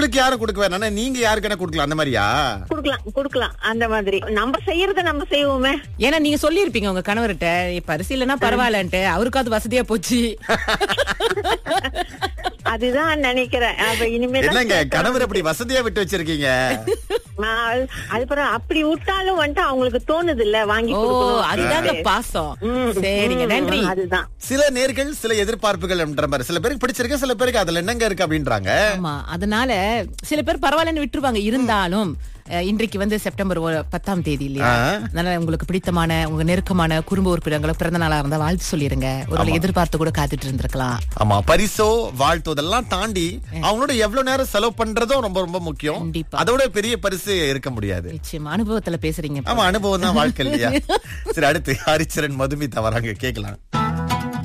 உங்களுக்கு யாரும் கொடுக்க வேணாம், நீங்க யாருக்கான கொடுக்கலாம் அந்த மாதிரியா? குடுக்கலாம் அந்த மாதிரி. நம்ம செய்யறத நம்ம செய்வோமே. ஏன்னா நீங்க சொல்லிருப்பீங்க உங்க கணவர்கிட்ட, பரிசு இல்லன்னா பரவாயில்லன்ட்டு, அவருக்கு அது வசதியா போச்சு. அதுதான் நினைக்கிறேன். என்னங்க கணவர் அப்படி வசதியா விட்டு வச்சிருக்கீங்க? அதுக்கப்புறம் அப்படி விட்டாலும் வந்துட்டு அவங்களுக்கு தோணுது இல்ல வாங்கி கொடுக்கணும். அதுதாங்க பாசம். சரிங்க, நன்றி. அதுதான் சில நேர்கள் சில எதிர்பார்ப்புகள் என்ற மாதிரி, சில பேருக்கு பிடிச்சிருக்கு, சில பேருக்கு அதுல என்னங்க இருக்கு அப்படின்றாங்க. ஆமா, அதனால சில பேர் பரவாயில்லன்னு விட்டுருவாங்க. இருந்தாலும் இன்றைக்கு வந்து செப்டம்பர் 10ஆம் தேதி இல்லையா, அதனால உங்களுக்கு பிடித்தமான உங்க நெருக்கமான குடும்ப உறுப்பினர்களுக்கு பிறந்த நாளா இருந்தா வாழ்த்து சொல்லிருங்க. ஒரு எதிர்பார்த்து கூட காத்துட்டு இருந்திருக்கலாம். ஆமா, பரிசோ வாழ்த்தோ இதெல்லாம் தாண்டி அவங்களோட எவ்வளவு நேரம் செலவு பண்றதும் ரொம்ப ரொம்ப முக்கியம். அதோட பெரிய பரிசு இருக்க முடியாது. நிச்சயமா அனுபவத்துல பேசுறீங்க. ஆமா, அனுபவம் தான் வாழ்க்கை இல்லையா? சரி, அடுத்து ஹரிச்சரன் மதுமிதா வராங்க, கேட்கலாம்.